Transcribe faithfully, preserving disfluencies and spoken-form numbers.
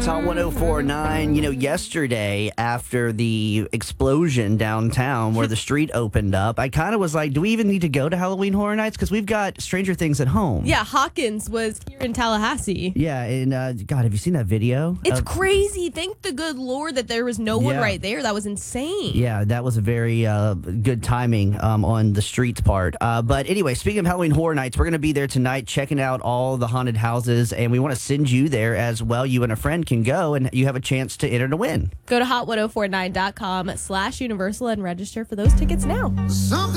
It's Hot one oh four point nine. You know, yesterday after the explosion downtown where the street opened up, I kind of was like, do we even need to go to Halloween Horror Nights? Because we've got Stranger Things at home. Yeah, Hawkins was here in Tallahassee. Yeah, and uh, God, have you seen that video? It's of- crazy. Thank the good Lord that there was no one Yeah. right there. That was insane. Yeah, that was a very uh, good timing um, on the streets part. Uh, but anyway, speaking of Halloween Horror Nights, we're going to be there tonight checking out all the haunted houses, and we want to send you there as well. You and a friend can go, and you have a chance to enter to win. Go to hot ten forty-nine dot com slash universal and register for those tickets now. Something